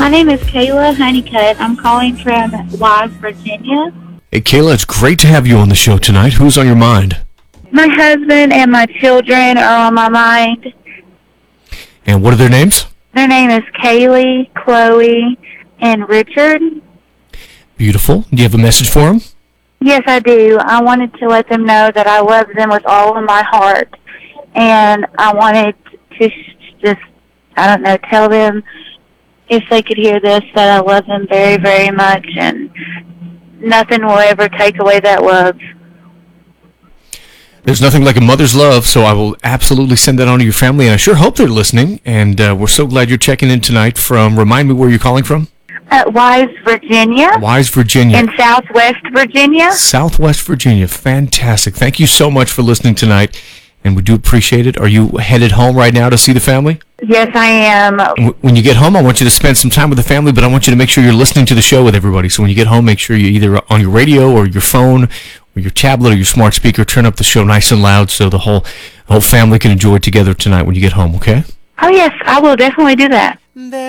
My name is Kayla Honeycutt. I'm calling from Wise, Virginia. Hey, Kayla, it's great to have you on the show tonight. Who's on your mind? My husband and my children are on my mind. And what are their names? Their name is Kaylee, Chloe, and Richard. Beautiful. Do you have a message for them? Yes, I do. I wanted to let them know that I love them with all of my heart. And I wanted to just, tell them, if they could hear this, that I love them very, very much. And nothing will ever take away that love. There's nothing like a mother's love, so I will absolutely send that on to your family. And I sure hope they're listening. And we're so glad you're checking in tonight from, remind me where you're calling from? Wise, Virginia. Wise, Virginia. In Southwest Virginia. Southwest Virginia. Fantastic. Thank you so much for listening tonight, and we do appreciate it. Are you headed home right now to see the family? Yes, I am. When you get home, I want you to spend some time with the family, but I want you to make sure you're listening to the show with everybody. So when you get home, make sure you're either on your radio or your phone or your tablet or your smart speaker. Turn up the show nice and loud so the whole family can enjoy it together tonight when you get home, okay? Oh, yes, I will definitely do that.